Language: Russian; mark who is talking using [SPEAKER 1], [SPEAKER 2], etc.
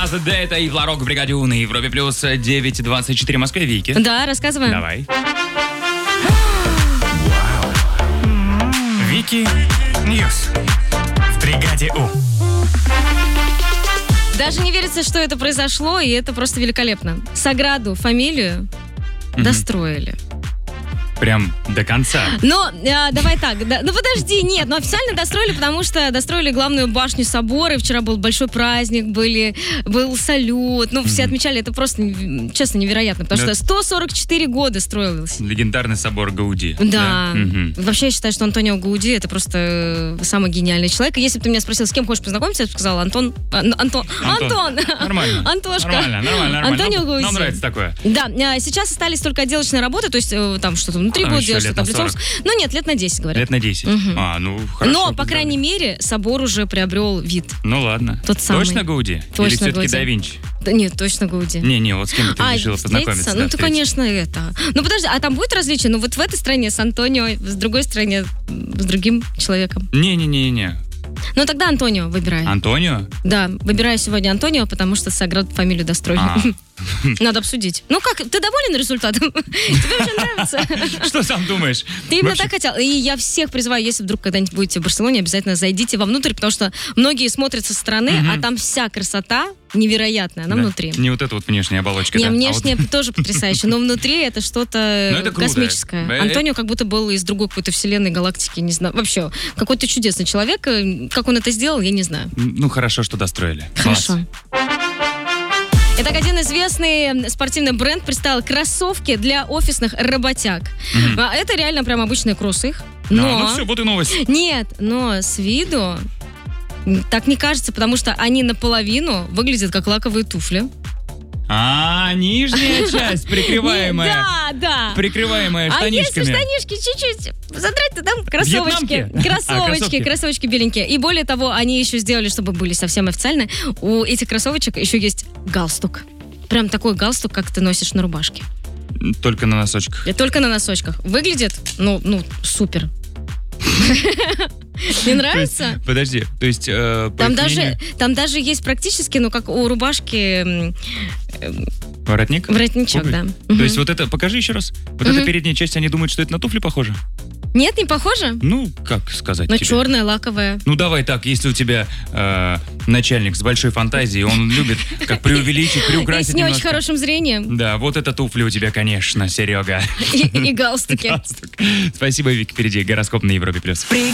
[SPEAKER 1] Another Day, это Ив Ларок в бригаде У на Европе плюс 9:24 в Москве. Вики.
[SPEAKER 2] Да, рассказываем.
[SPEAKER 1] Давай.
[SPEAKER 3] Вики Ньюс в бригаде У.
[SPEAKER 2] Даже не верится, что это произошло, и это просто великолепно. Саграду фамилию достроили.
[SPEAKER 1] Прям до конца.
[SPEAKER 2] Но давай так, ну подожди, нет, но официально достроили, потому что достроили главную башню собора, и вчера был большой праздник, был салют, ну все отмечали, это просто, честно, невероятно, потому что 144 года строилось.
[SPEAKER 1] Легендарный собор Гауди.
[SPEAKER 2] Да. Вообще я считаю, что Антонио Гауди это просто самый гениальный человек. И если бы ты меня спросил, с кем хочешь познакомиться, я бы сказала Антон.
[SPEAKER 1] Нормально.
[SPEAKER 2] Антошка.
[SPEAKER 1] Нормально.
[SPEAKER 2] Антонио Гауди.
[SPEAKER 1] Нам нравится такое.
[SPEAKER 2] Да, сейчас остались только отделочные работы, то есть там что-то внутри будет делать, что-то облицовывать. Ну нет, лет на 10, говорят.
[SPEAKER 1] Лет на 10. Ну хорошо.
[SPEAKER 2] Но, по крайней мере, собор уже приобрел вид.
[SPEAKER 1] Ну ладно.
[SPEAKER 2] Тот самый.
[SPEAKER 1] Точно Гауди?
[SPEAKER 2] Точно
[SPEAKER 1] Или все-таки
[SPEAKER 2] Гауди.
[SPEAKER 1] да Винчи?
[SPEAKER 2] Да нет, точно Гауди.
[SPEAKER 1] Не, вот с кем ты решила познакомиться?
[SPEAKER 2] Ну, то, конечно, это. Ну, подожди, а там будет различие? Ну, вот в этой стране с Антонио, с другой стране с другим человеком.
[SPEAKER 1] Не.
[SPEAKER 2] Ну, тогда Антонио выбирай.
[SPEAKER 1] Антонио?
[SPEAKER 2] Да, выбираю сегодня Антонио, потому что Саграду фамилию достроили. Надо обсудить. Ну как, ты доволен результатом? Тебе уже нравится?
[SPEAKER 1] Что сам думаешь?
[SPEAKER 2] Ты именно так хотел. И я всех призываю, если вдруг когда-нибудь будете в Барселоне, обязательно зайдите вовнутрь, потому что многие смотрят со стороны, а там вся красота невероятная, она внутри.
[SPEAKER 1] Не вот эта вот внешняя оболочка,
[SPEAKER 2] Не,
[SPEAKER 1] да?
[SPEAKER 2] внешняя тоже потрясающая, но внутри это что-то
[SPEAKER 1] круто.
[SPEAKER 2] космическое. Антонио как будто был из другой какой-то вселенной, галактики, не знаю. Вообще, какой-то чудесный человек. Как он это сделал, я не знаю.
[SPEAKER 1] Ну, хорошо, что достроили.
[SPEAKER 2] Хорошо. Итак, один известный спортивный бренд представил кроссовки для офисных работяг. Это реально прям обычные кроссы их.
[SPEAKER 1] Ну все, вот и новость.
[SPEAKER 2] Нет, но с виду так не кажется, потому что они наполовину выглядят как лаковые туфли.
[SPEAKER 1] Нижняя часть прикрываемая.
[SPEAKER 2] Да.
[SPEAKER 1] Прикрываемая штанишками.
[SPEAKER 2] А если штанишки чуть-чуть задрать, то там кроссовочки. Кроссовочки беленькие. И более того, они еще сделали, чтобы были совсем официально. У этих кроссовочек еще есть галстук. Прям такой галстук, как ты носишь на рубашке.
[SPEAKER 1] Только на носочках.
[SPEAKER 2] Только на носочках. Выглядит, ну, супер. Не нравится?
[SPEAKER 1] Подожди, то есть...
[SPEAKER 2] Там даже есть практически, как у рубашки...
[SPEAKER 1] Воротник?
[SPEAKER 2] Воротничок, да.
[SPEAKER 1] То есть вот это, покажи еще раз. Вот эта передняя часть, они думают, что это на туфли похоже?
[SPEAKER 2] Нет, не похоже?
[SPEAKER 1] Ну, как сказать
[SPEAKER 2] Но
[SPEAKER 1] тебе?
[SPEAKER 2] черная, лаковая.
[SPEAKER 1] Ну, давай так, если у тебя начальник с большой фантазией, он любит как преувеличить, приукрасить
[SPEAKER 2] И с не
[SPEAKER 1] немножко.
[SPEAKER 2] очень хорошим зрением.
[SPEAKER 1] Да, вот это туфли у тебя, конечно, Серега.
[SPEAKER 2] И галстуки.
[SPEAKER 1] Спасибо, Вик, впереди гороскоп на Европе+.